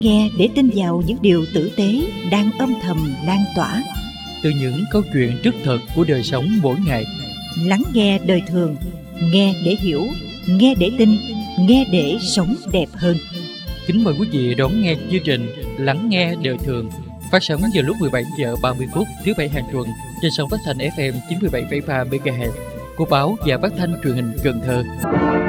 Nghe để tin vào những điều tử tế đang âm thầm lan tỏa. Từ những câu chuyện rất thật của đời sống mỗi ngày. Lắng nghe đời thường, nghe để hiểu, nghe để tin, nghe để sống đẹp hơn. Kính mời quý vị đón nghe chương trình Lắng nghe đời thường, phát sóng vào lúc 17 giờ 30 phút thứ Bảy hàng tuần trên sóng phát thanh FM 97,3 MHz của báo và phát thanh truyền hình Cần Thơ.